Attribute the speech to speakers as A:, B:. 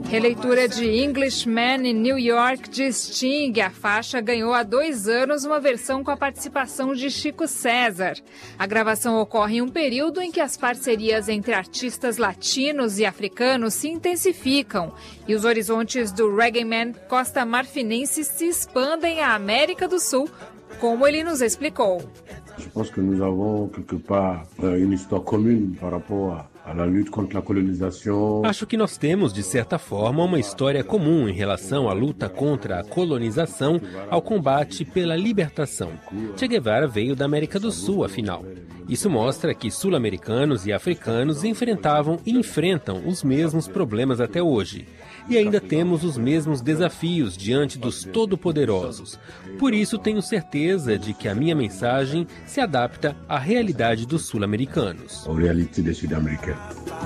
A: Releitura de Englishman em New York de Sting. A faixa ganhou há 2 anos uma versão com a participação de Chico César. A gravação ocorre em um período em que as parcerias entre artistas latinos e africanos se intensificam e os horizontes do reggaeman costa-marfinense se expandem à América do Sul, como ele nos explicou.
B: Je pense que nous avons quelque part une histoire commune par rapport à la lutte contre la colonisation.
C: Acho que nós temos, de certa forma, uma história comum em relação à luta contra a colonização, ao combate pela libertação. Che Guevara veio da América do Sul, afinal. Isso mostra que sul-americanos e africanos enfrentavam e enfrentam os mesmos problemas até hoje. E ainda temos os mesmos desafios diante dos todo-poderosos. Por isso, tenho certeza de que a minha mensagem se adapta à realidade dos sul-americanos.
B: A realidade dos sul-americanos.